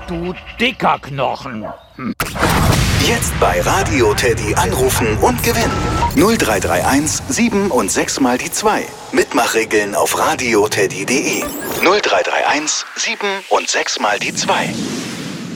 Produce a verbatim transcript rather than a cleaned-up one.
du dicker Knochen. Hm. Jetzt bei Radio Teddy anrufen und gewinnen. null drei drei eins sieben und sechs mal die zwei. Mitmachregeln auf radioteddy punkt de. null drei drei eins sieben und sechs mal die zwei.